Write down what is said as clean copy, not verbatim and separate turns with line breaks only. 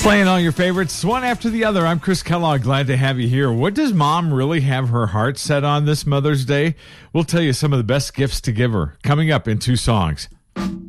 Playing all your favorites, one after the other. I'm Chris Kellogg. Glad to have you here. What does mom really have her heart set on this Mother's Day? We'll tell you some of the best gifts to give her. Coming up in 2 songs.